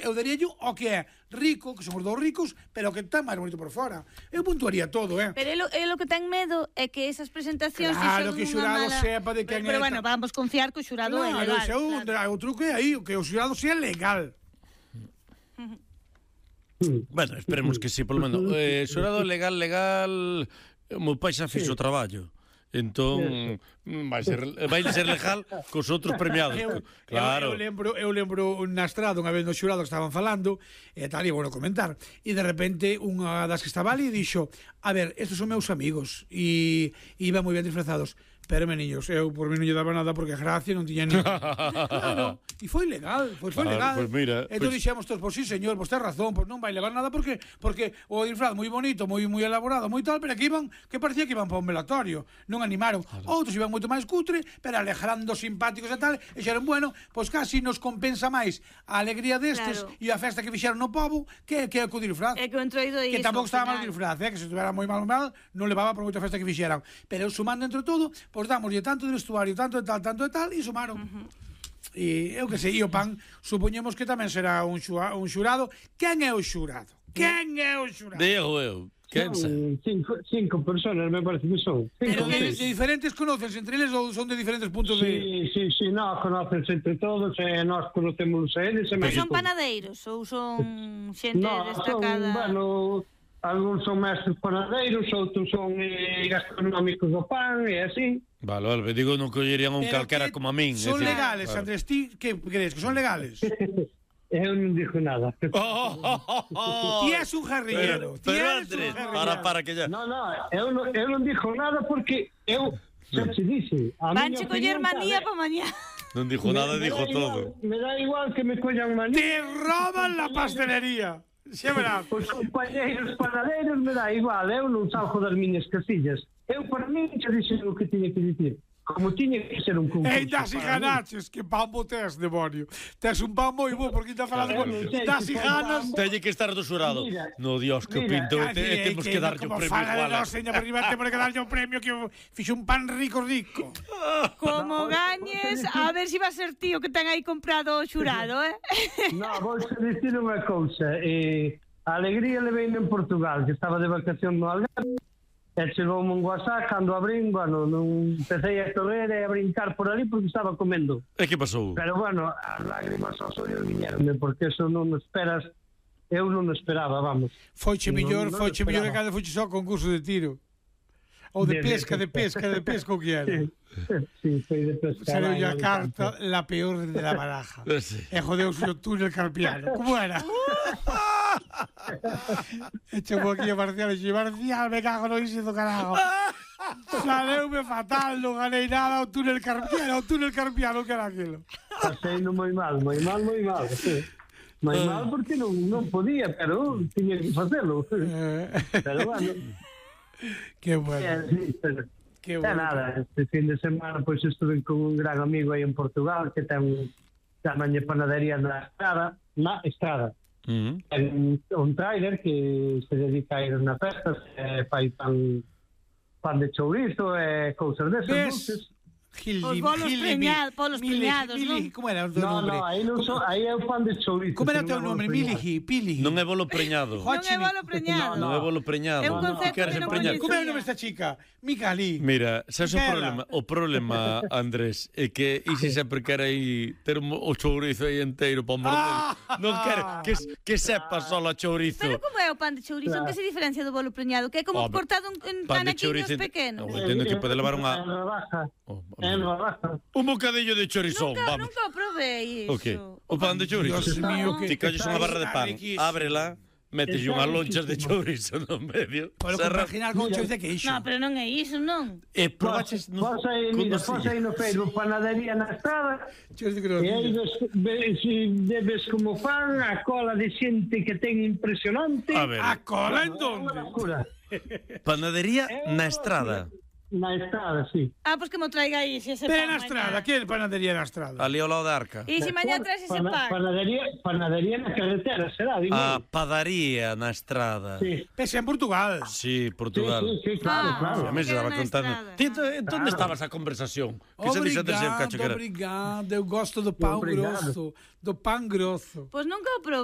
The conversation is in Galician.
eu daríallo ao que é rico, que son os dous ricos, pero que está máis bonito por fora. Eu puntuaría todo, Pero ele o que ten medo é que esas presentacións claro, que o xurado sepa de quen é. Pero bueno, vamos confiar que o xurado é legal. O truco é aí, que o xurado sea legal. Bueno, esperemos que sí, polo menos. Xurado legal, o meu pai xa fixo o traballo. Entón, vai ser legal cos outros premiados. Claro. Eu lembro na estrada unha vez no xurado que estaban falando e tal, e bueno, comentar, e de repente unha das que estaba ali dixo: a ver, estos son meus amigos e iban moi ben disfrazados, pero meniños, eu por mí non lle daba nada porque a gracia non tiña ni. Claro, e foi legal, foi legal. Pues mira, entón dixemos todos, pois sí, señor, pois ten razón, pois non vai levar nada porque o disfraz moi bonito, moi elaborado, moi tal, pero que parecía que iban para un velatorio, non animaron. Outros iban moito máis cutre, pero alegrando simpáticos e tal, e xeron, bueno, pois casi nos compensa máis a alegría destes e a festa que fixeron no pobo que o disfraz. É que o entroido que tampouco estaba mal o disfraz, que se estuvera moi mal non levaba por moita festa que fixeran, pero sumando entre todo, pois damoslle tanto de vestuario, tanto de tal, e sumaron. E eu que sei, e o pan supoñemos que tamén será un xurado. Quen é o xurado? Digo eu. Cinco personas me parece que son. Pero de diferentes conócense entre eles ou son de diferentes puntos de... Sí, nós conócense entre todos e nós conocemos a eles. Pero son panadeiros ou son xente destacada? Bueno, algúns son mestres panadeiros, outros son gastronómicos do pan e así. Vale, digo, non collerían un calquera como a min. Son legales, Andrés, ti que crees que son legales? Eu non dixo nada. Ti és un jarrillero. Pero Andrés, para que ya... No, eu non dixo nada porque eu xa te dixe. Vanche coller manía pa mañá. Non dixo nada, dixo todo. Me da igual que me collan manía. Te roban la pastelería. Xa verás. Os compañeiros panadeiros me dá igual, eu non salgo das miñas casillas. Eu, para mí, xa dixen o que tiña que dicir. Como tiña que ser un concurso. Das e ganaches, que pan bo tes, demonio. Tes un pan moi bo, porque está falando das e ganas. Teñe que estar do xurado. No, Dios, que pinto. Temos que darlle o premio igual. Señor, temos que darlle o premio que fixo un pan rico. Como gañes, a ver se va a ser tío que ten aí comprado o xurado, Non, vou dicir unha cousa. A alegría levei en Portugal, que estaba de vacación no Algarve. E chegou un WhatsApp, cando abrín, bueno, non empecé a correr e a brincar por ali porque estaba comendo. E que pasou? Pero bueno, as lágrimas aos ollos viñeronme, porque eso non esperas, eu non esperaba, vamos. Foiche mellor que cando foiche só concurso de tiro. Ou de pesca o que era. Sí, foi de pesca. Salió a carta la peor de la baraja. E jodeus o túnel carpiano. Como era? E chegou aquí a Marcial e Marcial, me cago no índice do carajo. Saleume fatal, non ganei nada o túnel carpiano, que era aquilo. Paseino moi mal. Moi mal porque non podía, pero tiña que facelo. Pero bueno. Que bueno. Que bueno. Nada, este fin de semana pois estuve con un gran amigo aí en Portugal que ten tamaña panadería na Estrada. Un trailer que se dedica a ir na festas, fai pan de chourizo e cousas desas. Os bolos preñados, non? Como era o teu nome? No, aí é o pan de chourizo. Como era o teu nome? Pilihi. Non é bolo preñado. Non é bolo preñado. É un concepto que non coñecía. Como é o nome esta chica? Micali. Mira, sabes o problema, Andrés, é que Isi sempre quere aí ter o chourizo aí enteiro para morder. Non quere que sepa só o chourizo. Pero como é o pan de chourizo? En que se diferencia do bolo preñado? Que é como cortado en canaquiños pequenos. Entendo que pode levar unha... Un bocadillo de chorizón, vamos. Nunca probei iso. O pan de chourizo. Dios mío, que... Ti colles unha barra de pan, ábrela, metes unhas lonchas de chourizo no medio. Pode compaginar con chourizo de queixo. No, pero non é iso, non. E probaches... Vos aí no Facebook, panadería na Estrada, e aí ves como fan a cola de xente que ten impresionante. A ver. A cola en donde? Panadería na Estrada. Na Estrada, sí. Pois que mo traiga aí ese pan. Pero na Estrada, que é panadería na Estrada? Ali ao lado da Arca. E se mañá traes ese pan? Panadería na carretera, será? A padaría na Estrada. Sí. Pese en Portugal. Sí, Portugal. Sí, claro. A mí se estaba contando. Ti, onde estaba esa conversación? Que se dixo antes un cacho que era. Obrigado, eu gosto do pão grosso. Do pan grosso. Pois nunca o probei.